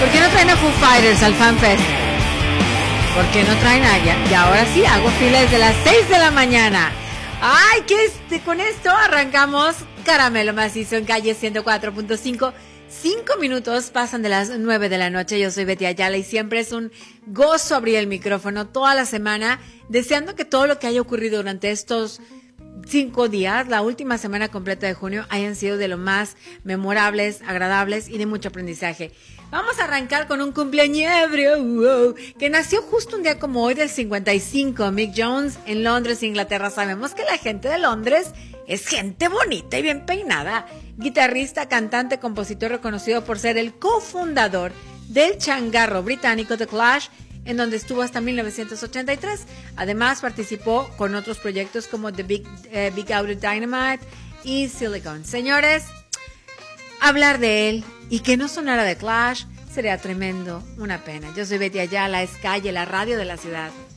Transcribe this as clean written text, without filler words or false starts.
¿Por qué no traen a Foo Fighters al Fan Fest? ¿Por qué no traen a ella? Y ahora sí, hago fila desde las 6 de la mañana. Ay, con esto arrancamos Caramelo Macizo en calle 104.5. 5 minutos pasan de las 9 de la noche. Yo soy Betty Ayala y siempre es un gozo abrir el micrófono toda la semana, deseando que todo lo que haya ocurrido durante estos 5 días, la última semana completa de junio, hayan sido de lo más memorables, agradables y de mucho aprendizaje. Vamos a arrancar con un cumpleañero que nació justo un día como hoy del 55, Mick Jones, en Londres, Inglaterra. Sabemos que la gente de Londres es gente bonita y bien peinada. Guitarrista, cantante, compositor reconocido por ser el cofundador del changarro británico The Clash, en donde estuvo hasta 1983. Además, participó con otros proyectos como The Big Audio Dynamite y Silicon. Señores, hablar de él y que no sonara The Clash sería tremendo, una pena. Yo soy Betty Ayala, es Calle, la radio de la ciudad.